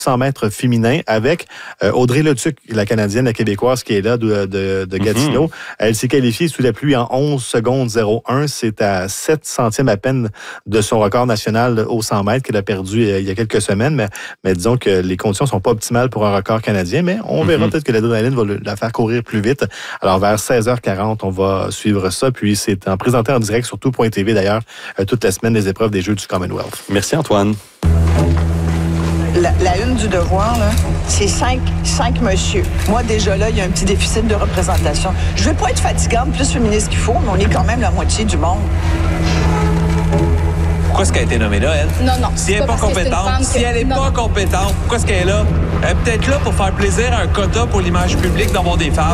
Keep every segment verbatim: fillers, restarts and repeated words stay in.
cent mètres féminin avec euh, Audrey Letuc, la Canadienne, la Québécoise qui est là de, de, de Gatineau. Mm-hmm. Elle s'est qualifiée sous la pluie en onze secondes zéro un. C'est à sept centièmes à peine de son record national au cent mètres qu'elle a perdu euh, il y a quelques semaines. Mais, mais disons que les conditions sont pas optimales pour un record canadien, mais on verra mm-hmm. peut-être que l'adrénaline va le, la faire courir plus vite. Alors vers seize heures quarante, on va suivre ça. Puis c'est en présenté en direct sur tout point T V d'ailleurs euh, toute la semaine des épreuves des Jeux du Commonwealth. Merci Antoine. La, la une du Devoir, là, c'est cinq, cinq monsieur. Moi, déjà là, il y a un petit déficit de représentation. Je veux pas être fatigante, plus féministe qu'il faut, mais on est quand même la moitié du monde. Pourquoi est-ce qu'elle a été nommée là, elle? Non, non. Si elle n'est pas compétente, que... si elle n'est pas compétente, pourquoi est-ce qu'elle est là? Elle est peut-être là pour faire plaisir à un quota pour l'image publique dans le monde des femmes.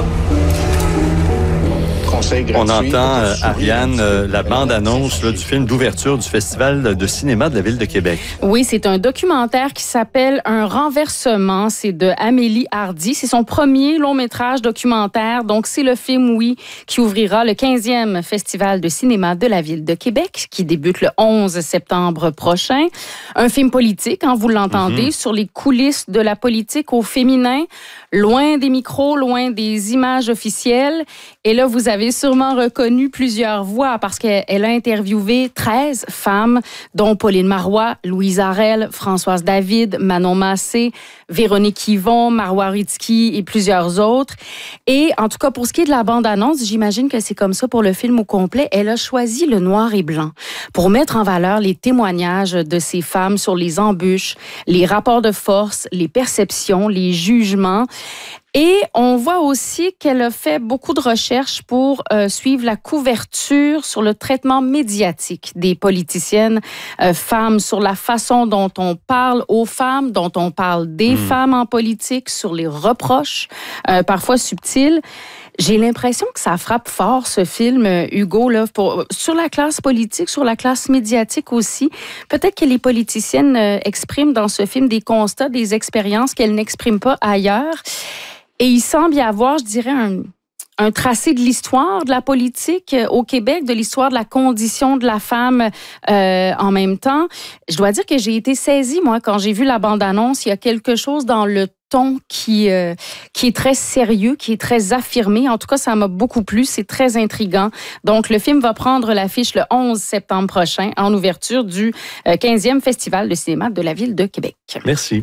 On entend, euh, Ariane, euh, la bande-annonce là, du film d'ouverture du Festival de cinéma de la Ville de Québec. Oui, c'est un documentaire qui s'appelle Un renversement. C'est de Amélie Hardy. C'est son premier long-métrage documentaire. Donc, c'est le film, oui, qui ouvrira le quinzième Festival de cinéma de la Ville de Québec, qui débute le onze septembre prochain. Un film politique, hein, vous l'entendez, mm-hmm. sur les coulisses de la politique au féminin, loin des micros, loin des images officielles. Et là, vous avez sûrement reconnu plusieurs voix parce qu'elle a interviewé treize femmes, dont Pauline Marois, Louise Arel, Françoise David, Manon Massé, Véronique Yvon, Marois Ritsky et plusieurs autres. Et en tout cas, pour ce qui est de la bande-annonce, j'imagine que c'est comme ça pour le film au complet. Elle a choisi le noir et blanc pour mettre en valeur les témoignages de ces femmes sur les embûches, les rapports de force, les perceptions, les jugements. Et on voit aussi qu'elle a fait beaucoup de recherches pour euh, suivre la couverture sur le traitement médiatique des politiciennes euh, femmes, sur la façon dont on parle aux femmes, dont on parle des mmh. femmes en politique, sur les reproches, euh, parfois subtils. J'ai l'impression que ça frappe fort, ce film, Hugo, là, pour, sur la classe politique, sur la classe médiatique aussi. Peut-être que les politiciennes euh, expriment dans ce film des constats, des expériences qu'elles n'expriment pas ailleurs. Et il semble y avoir, je dirais, un, un tracé de l'histoire de la politique au Québec, de l'histoire de la condition de la femme euh, en même temps. Je dois dire que j'ai été saisie, moi, quand j'ai vu la bande-annonce. Il y a quelque chose dans le ton qui, euh, qui est très sérieux, qui est très affirmé. En tout cas, ça m'a beaucoup plu. C'est très intriguant. Donc, le film va prendre l'affiche le onze septembre prochain en ouverture du quinzième Festival de cinéma de la Ville de Québec. Merci.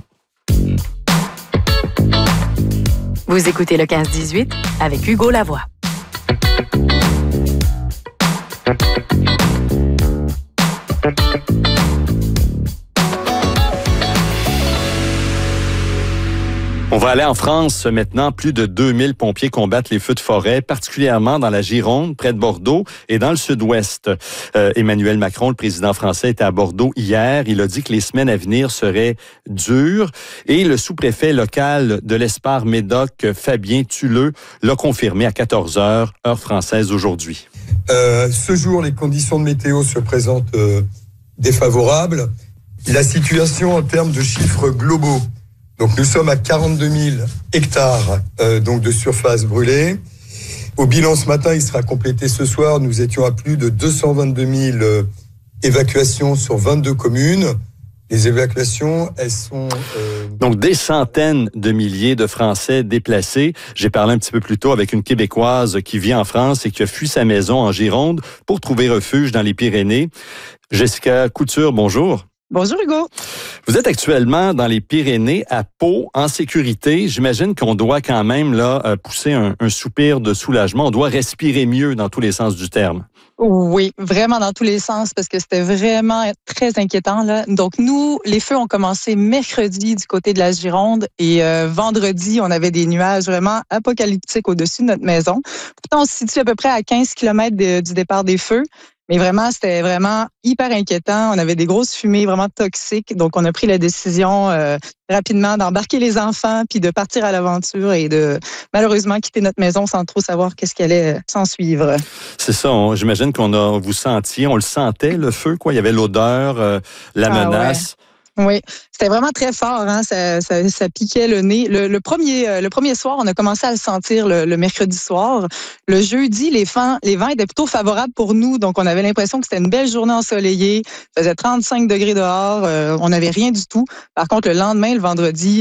Vous écoutez le quinze dix-huit avec Hugo Lavoie. On va aller en France maintenant. Plus de deux mille pompiers combattent les feux de forêt, particulièrement dans la Gironde, près de Bordeaux et dans le sud-ouest. Euh, Emmanuel Macron, le président français, était à Bordeaux hier. Il a dit que les semaines à venir seraient dures. Et le sous-préfet local de l'Espar-Médoc, Fabien Tulleux, l'a confirmé à quatorze heures, heure française aujourd'hui. Euh, ce jour, les conditions de météo se présentent euh, défavorables. La situation en termes de chiffres globaux. Donc nous sommes à quarante-deux mille hectares euh, donc de surface brûlée. Au bilan ce matin, il sera complété ce soir. Nous étions à plus de deux cent vingt-deux mille euh, évacuations sur vingt-deux communes. Les évacuations, elles sont... Euh... Donc, des centaines de milliers de Français déplacés. J'ai parlé un petit peu plus tôt avec une Québécoise qui vit en France et qui a fui sa maison en Gironde pour trouver refuge dans les Pyrénées. Jessica Couture, bonjour. Bonjour Hugo. Vous êtes actuellement dans les Pyrénées, à Pau, en sécurité. J'imagine qu'on doit quand même là pousser un, un soupir de soulagement. On doit respirer mieux dans tous les sens du terme. Oui, vraiment dans tous les sens, parce que c'était vraiment très inquiétant, là. Donc, nous, les feux ont commencé mercredi du côté de la Gironde et euh, vendredi, on avait des nuages vraiment apocalyptiques au-dessus de notre maison. Pourtant, on se situe à peu près à quinze kilomètres de, du départ des feux. Mais vraiment, c'était vraiment hyper inquiétant. On avait des grosses fumées vraiment toxiques. Donc, on a pris la décision euh, rapidement d'embarquer les enfants puis de partir à l'aventure et de malheureusement quitter notre maison sans trop savoir qu'est-ce qui allait s'en suivre. C'est ça. On, j'imagine qu'on a vous sentiez, on le sentait, le feu, quoi. Il y avait l'odeur, euh, la ah, menace. Ouais. Oui, c'était vraiment très fort, hein. ça, ça, ça piquait le nez. Le, le, premier, le premier soir, on a commencé à le sentir le, le mercredi soir. Le jeudi, les vents, les vents étaient plutôt favorables pour nous, donc on avait l'impression que c'était une belle journée ensoleillée. Il faisait trente-cinq degrés dehors, euh, on n'avait rien du tout. Par contre, le lendemain, le vendredi,